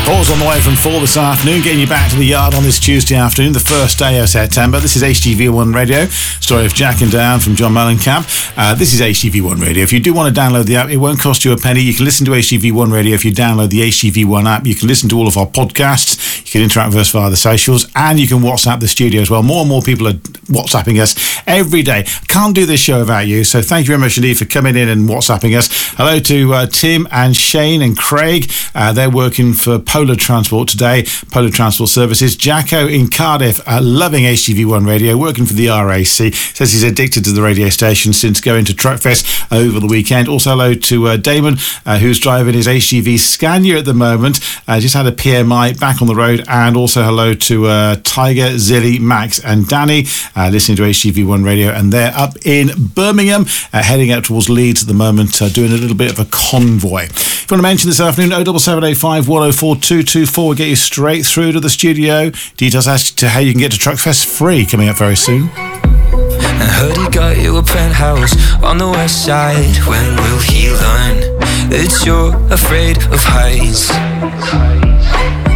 Pause on the way from 4 this afternoon, getting you back to the yard on this Tuesday afternoon, the first day of September. This is HGV1 Radio, story of Jack and Diane from John Mellencamp. This is HGV1 Radio. If you do want to download the app, it won't cost you a penny. You can listen to HGV1 Radio if you download the HGV1 app. You can listen to all of our podcasts. You can interact with us via the socials, and you can WhatsApp the studio as well. More and more people are WhatsApping us every day. Can't do this show without you, so thank you very much indeed for coming in and WhatsApping us. Hello to Tim and Shane and Craig. They're working for Polar Transport today, Polar Transport Services. Jacko in Cardiff, loving HGV1 Radio, working for the RAC. Says he's addicted to the radio station since going to Truckfest over the weekend. Also hello to Damon, who's driving his HGV Scania at the moment. Just had a PMI, back on the road. And also hello to Tiger, Zilly, Max and Danny, listening to HGV1 Radio. And they're up in Birmingham, heading out towards Leeds at the moment, doing a little bit of a convoy. If you want to mention this afternoon, 07785 104 224 will get you straight through to the studio. Details as to how you can get to Truckfest free coming up very soon. I heard he got you a penthouse on the west side. When will he learn that you're afraid of heights?